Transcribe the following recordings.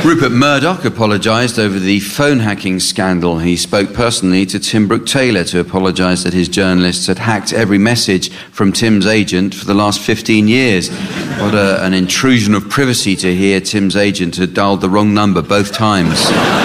Rupert Murdoch apologised over the phone hacking scandal. He spoke personally to Tim Brooke-Taylor to apologise that his journalists had hacked every message from Tim's agent for the last 15 years. What an intrusion of privacy to hear Tim's agent had dialed the wrong number both times.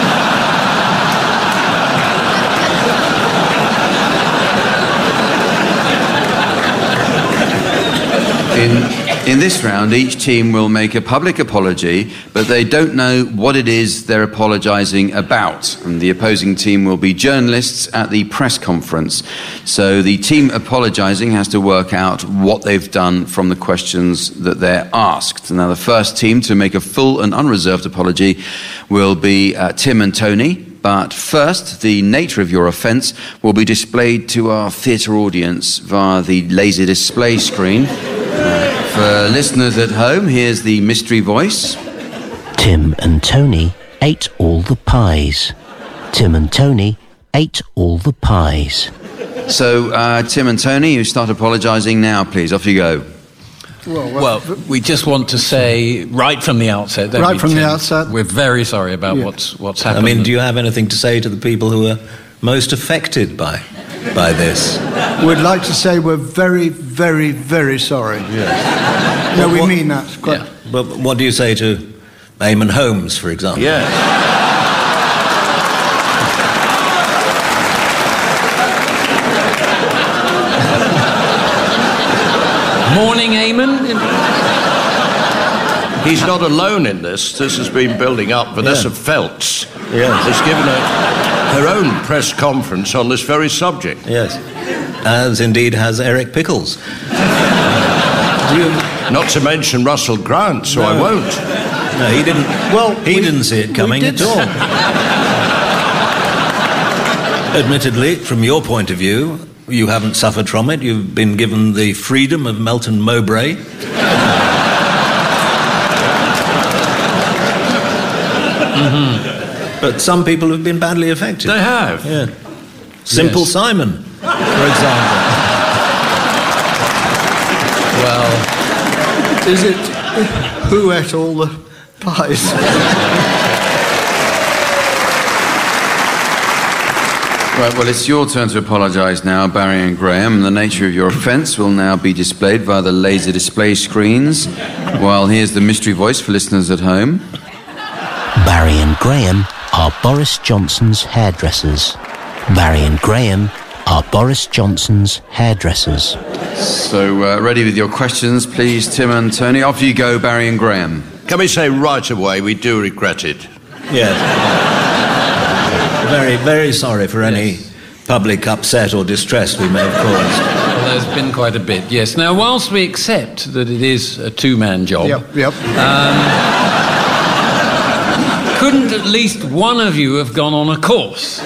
In this round, each team will make a public apology, but they don't know what it is they're apologising about. And the opposing team will be journalists at the press conference. So the team apologising has to work out what they've done from the questions that they're asked. Now, the first team to make a full and unreserved apology will be Tim and Tony. But first, the nature of your offence will be displayed to our theatre audience via the laser display screen. For listeners at home, here's the mystery voice. Tim and Tony ate all the pies. Tim and Tony ate all the pies. So, Tim and Tony, you start apologising now, please. Off you go. Well, we just want to say right from the outset... we're very sorry about what's happened. I mean, do you have anything to say to the people who are most affected by this? We'd like to say we're very, very, very sorry. Yes. No, we mean that. Quite. Yeah. But what do you say to Eamon Holmes, for example? Yes. Morning, Eamon. He's not alone in this. This has been building up. Vanessa Feltz has given her own press conference on this very subject. Yes, as indeed has Eric Pickles. Not to mention Russell Grant, so I won't. No, he didn't. Well, he didn't see it coming at all. Admittedly, from your point of view, you haven't suffered from it. You've been given the freedom of Melton Mowbray. But some people have been badly affected. They have. Yeah. Simple Simon, for example. Well, is it who ate all the pies? Right, well, it's your turn to apologise now, Barry and Graham. The nature of your offence will now be displayed via the laser display screens, while here's the mystery voice for listeners at home. Barry and Graham are Boris Johnson's hairdressers. Barry and Graham are Boris Johnson's hairdressers. So, ready with your questions, please, Tim and Tony. Off you go, Barry and Graham. Can we say right away we do regret it? Yes. Very, very sorry for any public upset or distress we may have caused. Well, there's been quite a bit, yes. Now, whilst we accept that it is a two-man job... Yep. Couldn't at least one of you have gone on a course?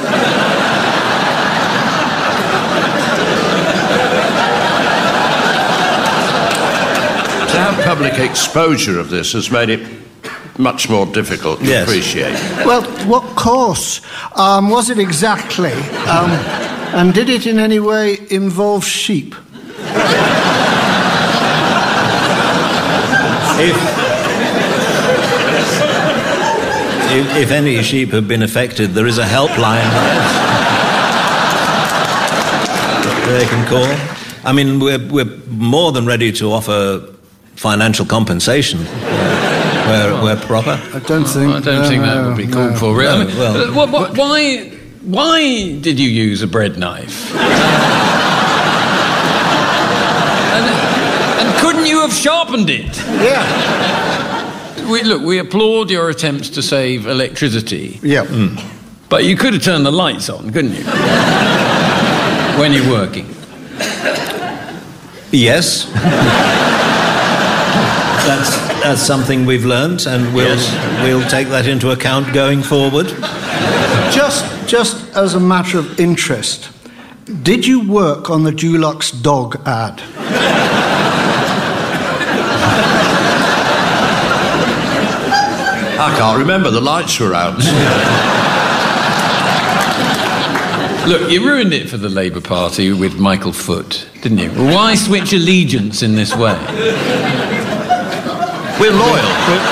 To have public exposure of this has made it much more difficult to appreciate. Well, what course was it exactly? And did it in any way involve sheep? If any sheep have been affected, there is a helpline they can call. I mean, we're more than ready to offer financial compensation where proper. I don't think that would be called for. Really. Why did you use a bread knife? and couldn't you have sharpened it? Yeah. We applaud your attempts to save electricity. Yeah. But you could have turned the lights on, couldn't you? When you're working. Yes. That's something we've learnt, and we'll take that into account going forward. Just as a matter of interest, did you work on the Dulux dog ad? I can't remember. The lights were out. Look, you ruined it for the Labour Party with Michael Foot, didn't you? Why switch allegiance in this way? We're loyal.